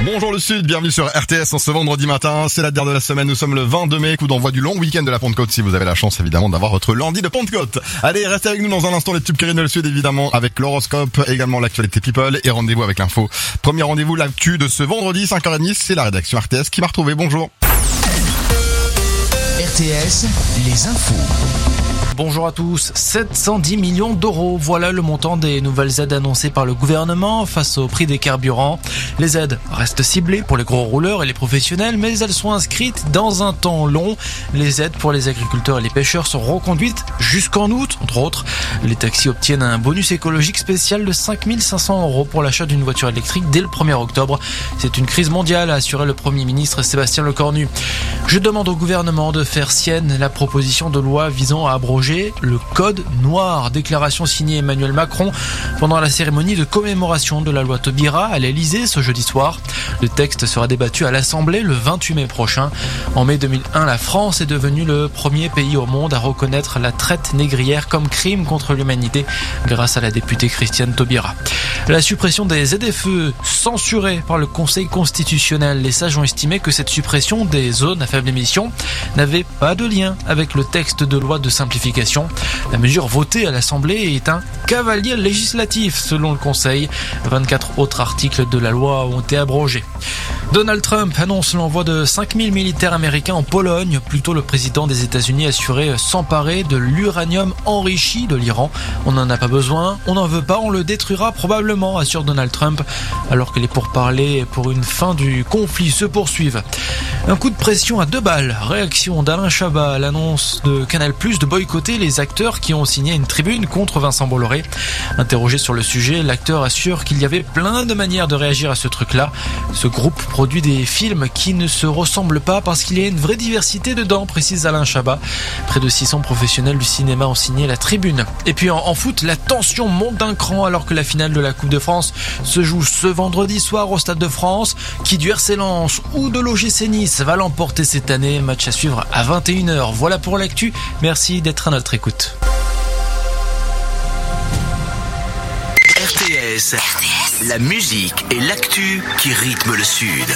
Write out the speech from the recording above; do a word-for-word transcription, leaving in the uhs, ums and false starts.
Bonjour le Sud, bienvenue sur R T S en ce vendredi matin, c'est la dernière de la semaine, nous sommes le vingt-deux mai, coup d'envoi du long week-end de la Pentecôte si vous avez la chance évidemment d'avoir votre lundi de Pentecôte. Allez, restez avec nous dans un instant les tubes qui viennent le Sud évidemment avec l'horoscope, également l'actualité people et rendez-vous avec l'info. Premier rendez-vous, l'actu de ce vendredi cinq heures trente, c'est la rédaction R T S qui m'a retrouvé, bonjour. R T S, les infos. Bonjour à tous, sept cent dix millions d'euros, voilà le montant des nouvelles aides annoncées par le gouvernement face au prix des carburants. Les aides restent ciblées pour les gros rouleurs et les professionnels, mais elles sont inscrites dans un temps long. Les aides pour les agriculteurs et les pêcheurs sont reconduites jusqu'en août, entre autres. Les taxis obtiennent un bonus écologique spécial de cinq mille cinq cents euros pour l'achat d'une voiture électrique dès le premier octobre. C'est une crise mondiale, a assuré le Premier ministre Sébastien Lecornu. Je demande au gouvernement de faire sienne la proposition de loi visant à abroger le code noir. Déclaration signée Emmanuel Macron pendant la cérémonie de commémoration de la loi Taubira à l'Elysée ce jeudi soir. Le texte sera débattu à l'Assemblée le vingt-huit mai prochain. En mai deux mille un, la France est devenue le premier pays au monde à reconnaître la traite négrière comme crime contre l'humanité grâce à la députée Christiane Taubira. La suppression des Z F E censurée par le Conseil constitutionnel. Les sages ont estimé que cette suppression des zones à faible émission n'avait pas de lien avec le texte de loi de simplification. La mesure votée à l'Assemblée est un cavalier législatif selon le Conseil. vingt-quatre autres articles de la loi ont été abrogés. Donald Trump annonce l'envoi de cinq mille militaires américains en Pologne. Plus tôt, le président des États-Unis a assuré s'emparer de l'uranium enrichi de l'Iran. On n'en a pas besoin, on n'en veut pas, on le détruira probablement, assure Donald Trump, alors que les pourparlers pour une fin du conflit se poursuivent. Un coup de pression à deux balles. Réaction d'Alain Chabat à l'annonce de Canal plus de boycotter les acteurs qui ont signé une tribune contre Vincent Bolloré. Interrogé sur le sujet, l'acteur assure qu'il y avait plein de manières de réagir à ce truc-là. Ce groupe produit des films qui ne se ressemblent pas parce qu'il y a une vraie diversité dedans, précise Alain Chabat. Près de six cents professionnels du cinéma ont signé la tribune. Et puis en, en foot, la tension monte d'un cran alors que la finale de la Coupe de France se joue ce vendredi soir au Stade de France. Qui du R C Lens ou de l'O G C Nice va l'emporter cette année? Match à suivre à vingt et une heures. Voilà pour l'actu. Merci d'être à notre écoute. R T S, la musique et l'actu qui rythment le Sud.